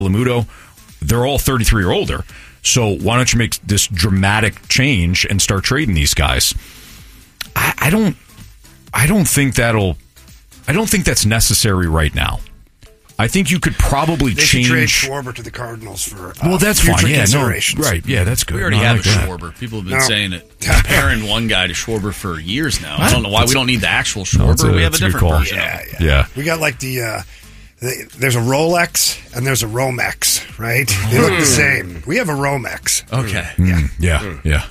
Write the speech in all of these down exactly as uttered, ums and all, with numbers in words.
Lamuto, they're all thirty-three or older. So why don't you make this dramatic change and start trading these guys? I, I don't. I don't think that'll. I don't think that's necessary right now. I think you could probably they change. They should trade Schwarber to the Cardinals for uh, well, that's future fine. Yeah, no, considerations. right? Yeah, that's good. We already no, have like a that. Schwarber. People have been No. saying it, comparing one guy to Schwarber for years now. I don't know why That's we don't need the actual No, Schwarber. it's a- we have a it's a good different call. version. Yeah, of it. yeah, Yeah. We got like the. Uh, the there's a Rolex and there's a Romex, right? They look the same. We have a Romex. Okay. Mm, yeah, yeah.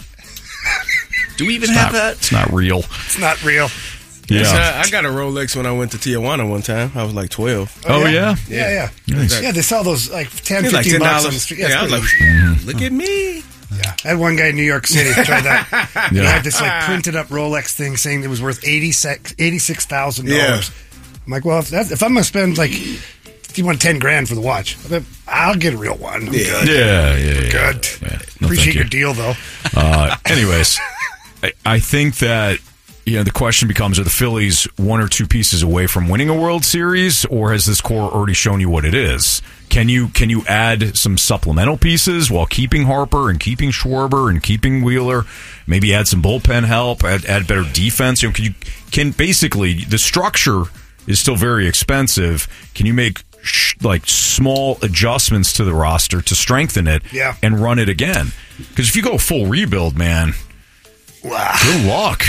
Do we even It's have not, that? It's not real. It's not real. Yeah. So I, I got a Rolex when I went to Tijuana one time. I was like twelve. Oh, yeah? Yeah, yeah. Nice. Yeah, they sell those like ten, It was like fifteen ten bucks on the dollars. street. Yeah, it's I was like, pretty- look at me. yeah. I had one guy in New York City try that. He Yeah. had this like printed up Rolex thing saying it was worth eighty-six thousand dollars. I'm like, well, if, that's, if I'm going to spend like, if you want ten grand for the watch, I'll get a real one. I'm Yeah. good. Yeah, yeah, yeah. Good. Yeah. No, thank Appreciate you. your deal, though. Uh, anyways, I, I think that you know the question becomes: are the Phillies one or two pieces away from winning a World Series, or has this core already shown you what it is? Can you can you add some supplemental pieces while keeping Harper and keeping Schwarber and keeping Wheeler? Maybe add some bullpen help, add, add better defense. You know, can you can basically the structure is still very expensive. Can you make sh- like small adjustments to the roster to strengthen it Yeah. and run it again? Because if you go full rebuild, man, Wow. good luck.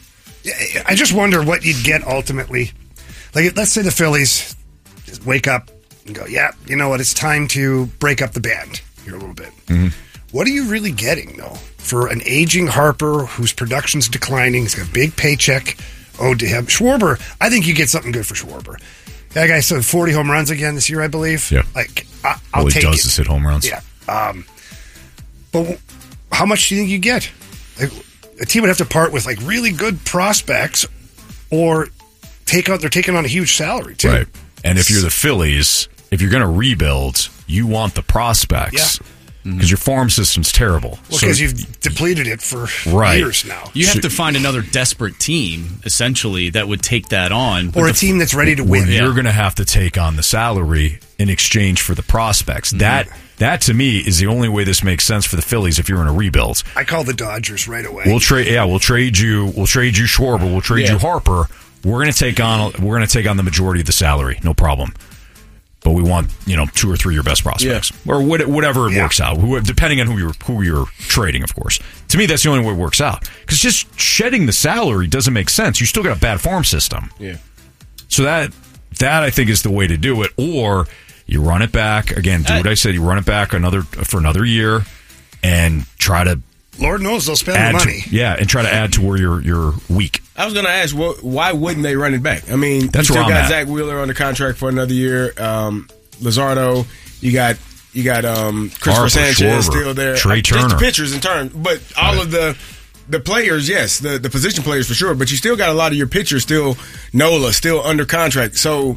I just wonder what you'd get ultimately. Like, let's say the Phillies just wake up and go, yeah, you know what, it's time to break up the band here a little bit. Mm-hmm. What are you really getting, though, for an aging Harper whose production's declining? He's got a big paycheck owed to him. Schwarber, I think you get something good for Schwarber. That guy said forty home runs again this year, I believe. Yeah. Like, I, I'll All he take does it. is hit home runs. Yeah. Um, but w- how much do you think you get? Like, a team would have to part with like really good prospects, or take out. They're taking on a huge salary too. Right. And if you're the Phillies, if you're going to rebuild, you want the prospects because your farm system's terrible. Well, So- because you've depleted it for Right. years now, You have So- to find another desperate team, essentially, that would take that on. But or a the- team that's ready to when win. Yeah. you're going to have to take on the salary in exchange for the prospects. Mm-hmm. That that to me is the only way this makes sense for the Phillies if you're in a rebuild. I call the Dodgers right away. We'll trade. Yeah, we'll trade you. We'll trade you Schwarber. We'll trade Yeah. you Harper. We're going to take on. We're going to take on the majority of the salary. No problem. But we want you know two or three of your best prospects, or what, whatever it Yeah. works out. Who, depending on who you're who you're trading, of course. To me, that's the only way it works out. Because just shedding the salary doesn't make sense. You still got a bad farm system. Yeah. So that that I think is the way to do it. Or you run it back again. Do what I said. You run it back another for another year, and try to Lord knows they'll spend add the to, money. yeah, and try to add to where you're you're weak. I was going to ask, well, why wouldn't they run it back? I mean, That's you where still I'm got at. Zach Wheeler under contract for another year. Um, Luzardo, you got you got um, Christopher Harper, Sanchez Schwarber, still there. Trey Uh, just the Turner. pitchers in turn, but all Right. of the the players, yes, the the position players for sure. But you still got a lot of your pitchers still Nola still under contract. So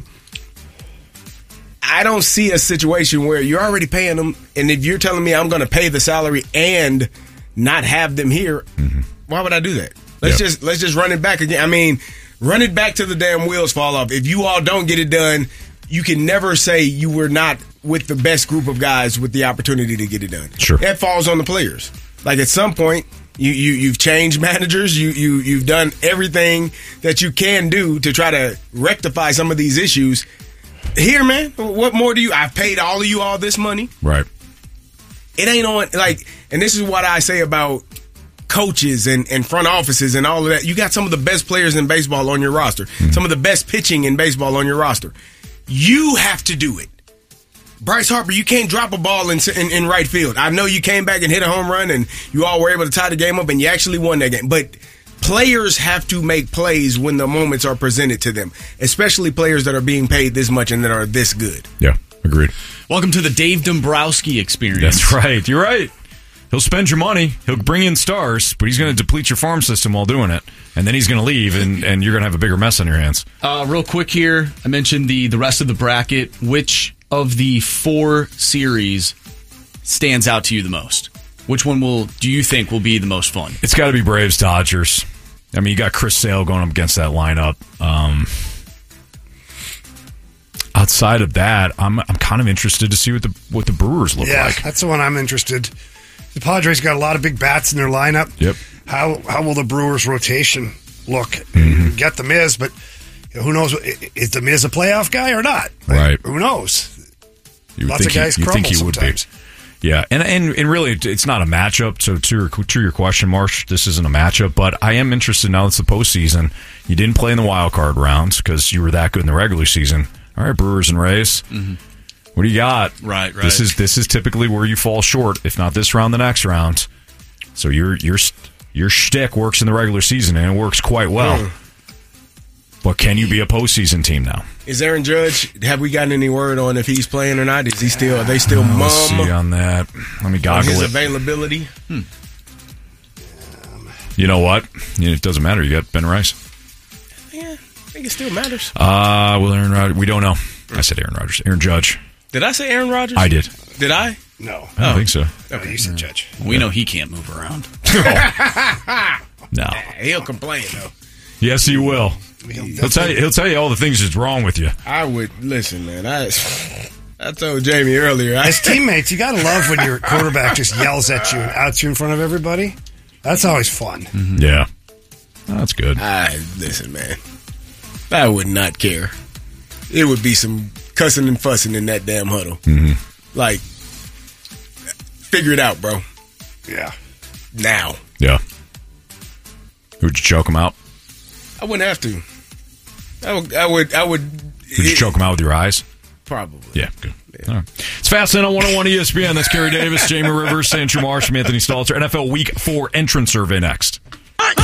I don't see a situation where you're already paying them, and if you're telling me I'm going to pay the salary and not have them here, why would I do that? Let's Yeah. just let's just run it back again. I mean, run it back till the damn wheels fall off. If you all don't get it done, you can never say you were not with the best group of guys with the opportunity to get it done. Sure. That falls on the players. Like at some point, you, you you've changed managers, you you you've done everything that you can do to try to rectify some of these issues. Here, man, what more do you? I've paid all of you all this money. Right. It ain't on like, and this is what I say about coaches and, and front offices and all of that. You got some of the best players in baseball on your roster, Mm-hmm. some of the best pitching in baseball on your roster. You have to do it. Bryce Harper, you can't drop a ball in, in, in right field. I know you came back and hit a home run and you all were able to tie the game up and you actually won that game. But players have to make plays when the moments are presented to them, especially players that are being paid this much and that are this good. Yeah. Agreed. Welcome to the Dave Dombrowski experience. That's right. You're right. He'll spend your money. He'll bring in stars, but he's going to deplete your farm system while doing it. And then he's going to leave, and, and you're going to have a bigger mess on your hands. Uh, real quick here, I mentioned the, the rest of the bracket. Which of the four series stands out to you the most? Which one will do you think will be the most fun? It's got to be Braves Dodgers. I mean, you got Chris Sale going up against that lineup. Um, I'll outside of that, I'm I'm kind of interested to see what the what the Brewers look Yeah, like. that's the one I'm interested. The Padres got a lot of big bats in their lineup. Yep. How how will the Brewers rotation look? Mm-hmm. Get the Miz, but you know, who knows? Is the Miz a playoff guy or not? Like, Right. Who knows? You would Lots of think guys he, you think crumble he would sometimes. be. Yeah, and, and and really, it's not a matchup. So to your, to your question, Marsh, this isn't a matchup. But I am interested now. It's the postseason. You didn't play in the wild card rounds because you were that good in the regular season. All right, Brewers and Rays. Mm-hmm. What do you got? Right, right. This is this is typically where you fall short. If not this round, the next round. So your your your shtick works in the regular season and it works quite well. Mm. But can you be a postseason team now? Is Aaron Judge? Have we gotten any word on if he's playing or not? Is he still? Are they still Uh, Let's see mum on that. Let me on goggle his it. availability? You know what? It doesn't matter. You got Ben Rice. Yeah, I think it still matters. Uh, well, Aaron Rodgers. We don't know. I said Aaron Rodgers. Aaron Judge. Did I say Aaron Rodgers? I did. Did I? No. I don't think so. Okay. You said Judge. We know he can't move around. No. He'll complain though. Yes, he will. He'll, He'll tell you. He'll tell you all the things that's wrong with you. I would listen, man. I I told Jamie earlier. I, As teammates, you gotta love when your quarterback just yells at you and outs you in front of everybody. That's always fun. Yeah. Oh, that's good. I listen, man. I would not care. It would be some cussing and fussing in that damn huddle. Mm-hmm. Like, figure it out, bro. Yeah. Now. Yeah. Would you choke him out? I wouldn't have to. I would. I would. I would. Would you choke him out with your eyes? Probably. Yeah, good. All right. It's Fastlane on one oh one E S P N. That's Kerry Davis, Jamie Rivers, Sancho Marsh, and Anthony Stalter. N F L Week four entrance survey next.